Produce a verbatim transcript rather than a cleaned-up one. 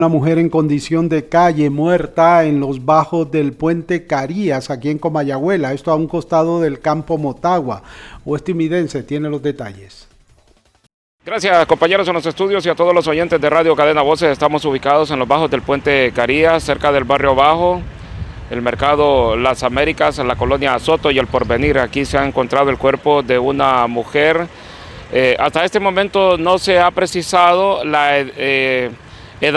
Una mujer en condición de calle muerta en los bajos del puente Carías, aquí en Comayagüela, esto a un costado del campo Motagua. Oeste Midense tiene los detalles. Gracias, compañeros en los estudios y a todos los oyentes de Radio Cadena Voces. Estamos ubicados en los bajos del puente Carías, cerca del barrio Bajo, el mercado Las Américas, en la colonia Soto y El Porvenir. Aquí se ha encontrado el cuerpo de una mujer. Eh, hasta este momento no se ha precisado la... Eh,